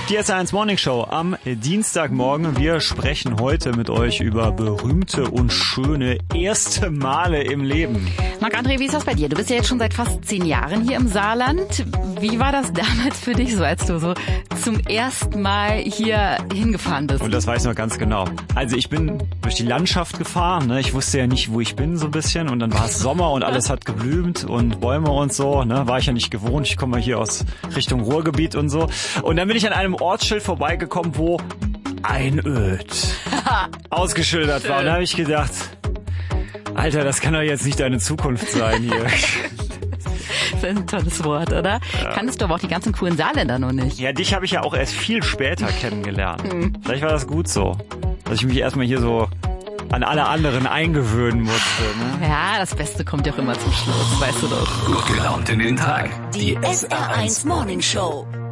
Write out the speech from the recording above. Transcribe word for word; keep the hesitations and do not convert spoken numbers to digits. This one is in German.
Die S R eins Morning Show am Dienstagmorgen. Wir sprechen heute mit euch über berühmte und schöne erste Male im Leben. Marc-André, wie ist das bei dir? Du bist ja jetzt schon seit fast zehn Jahren hier im Saarland. Wie war das damals für dich, so als du so zum ersten Mal hier hingefahren bist? Und das weiß ich noch ganz genau. Also ich bin durch die Landschaft gefahren. Ne? Ich wusste ja nicht, wo ich bin so ein bisschen. Und dann war es Sommer und alles hat geblümt und Bäume und so. Ne? War ich ja nicht gewohnt. Ich komme mal hier aus Richtung Ruhrgebiet und so. Und dann bin ich an einem Ortsschild vorbeigekommen, wo Einöd ausgeschildert war. Und da habe ich gedacht, Alter, das kann doch jetzt nicht deine Zukunft sein hier. Das ist ein tolles Wort, oder? Ja. Kanntest du aber auch die ganzen coolen Saarländer noch nicht. Ja, dich habe ich ja auch erst viel später kennengelernt. Hm. Vielleicht war das gut so, dass ich mich erstmal hier so an alle anderen eingewöhnen musste. Ne? Ja, das Beste kommt ja auch immer zum Schluss, weißt du doch. Gut gelaunt in den Tag. Die S R eins Morning Show.